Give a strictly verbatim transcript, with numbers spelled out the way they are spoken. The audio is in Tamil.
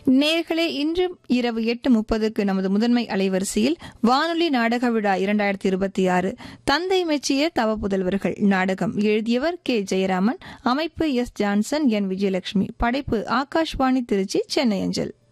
நேர்களே, இன்று இரவு எட்டு முப்பதுக்கு நமது முதன்மை அலைவரிசையில் வானொலி நாடக விழா இரண்டாயிரத்தி இருபத்தி ஆறு தந்தை மெச்சிய தவ புதல்வர்கள் நாடகம். எழுதியவர் கே ஜெயராமன், அமைப்பு எஸ் ஜான்சன், என் விஜயலட்சுமி, படைப்பு ஆகாஷ்வாணி திருச்சி, சென்னை அஞ்சல்.